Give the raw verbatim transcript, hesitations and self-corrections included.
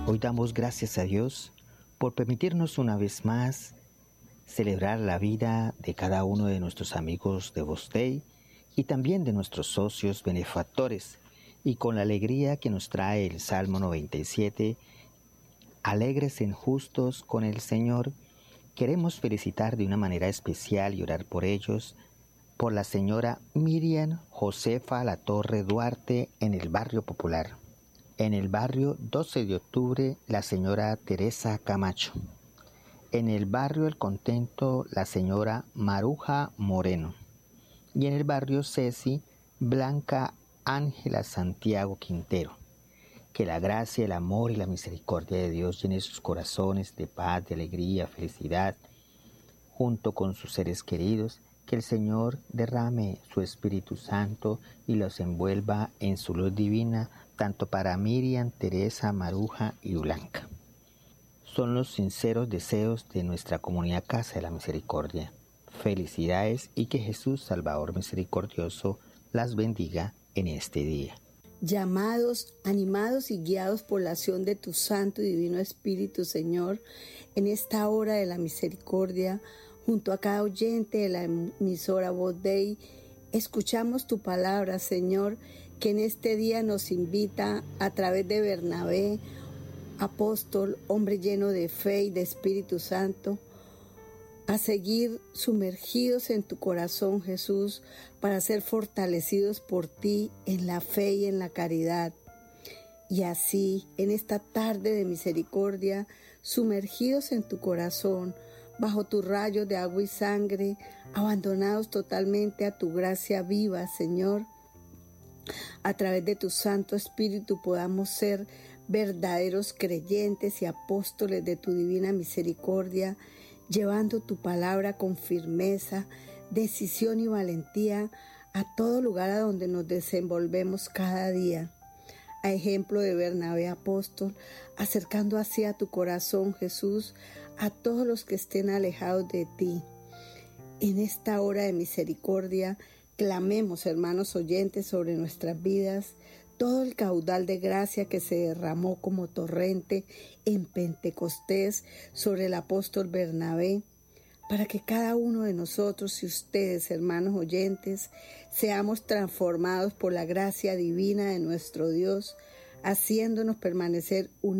Hoy damos gracias a Dios por permitirnos una vez más celebrar la vida de cada uno de nuestros amigos de Voz Dei y también de nuestros socios benefactores, y con la alegría que nos trae el Salmo noventa y siete, alegres en justos con el Señor, queremos felicitar de una manera especial y orar por ellos, por la señora Miriam Josefa Latorre Duarte en el Barrio Popular. En el barrio doce de octubre, la señora Teresa Camacho. En el barrio El Contento, la señora Maruja Moreno. Y en el barrio Ceci, Blanca Ángela Santiago Quintero. Que la gracia, el amor y la misericordia de Dios llene sus corazones de paz, de alegría, felicidad, junto con sus seres queridos. Que el Señor derrame su Espíritu Santo y los envuelva en su luz divina, tanto para Miriam, Teresa, Maruja y Blanca. Son los sinceros deseos de nuestra comunidad Casa de la Misericordia. Felicidades y que Jesús, Salvador misericordioso, las bendiga en este día. Llamados, animados y guiados por la acción de tu Santo y Divino Espíritu, Señor, en esta hora de la misericordia, junto a cada oyente de la emisora Voz Dei, escuchamos tu palabra, Señor, que en este día nos invita a través de Bernabé, apóstol, hombre lleno de fe y de Espíritu Santo, a seguir sumergidos en tu corazón, Jesús, para ser fortalecidos por ti en la fe y en la caridad. Y así, en esta tarde de misericordia, sumergidos en tu corazón, bajo tus rayos de agua y sangre, abandonados totalmente a tu gracia viva, Señor, a través de tu Santo Espíritu podamos ser verdaderos creyentes y apóstoles de tu divina misericordia, llevando tu palabra con firmeza, decisión y valentía a todo lugar a donde nos desenvolvemos cada día. A ejemplo de Bernabé apóstol, acercando así a tu corazón, Jesús, a todos los que estén alejados de ti. En esta hora de misericordia, clamemos, hermanos oyentes, sobre nuestras vidas, todo el caudal de gracia que se derramó como torrente en Pentecostés sobre el apóstol Bernabé, para que cada uno de nosotros y ustedes, hermanos oyentes, seamos transformados por la gracia divina de nuestro Dios, haciéndonos permanecer unidos